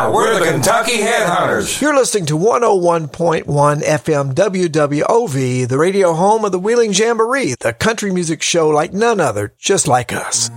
Yeah, we're the Kentucky Headhunters. You're listening to 101.1 FM WWOV, the radio home of the Wheeling Jamboree, the country music show like none other, just like us.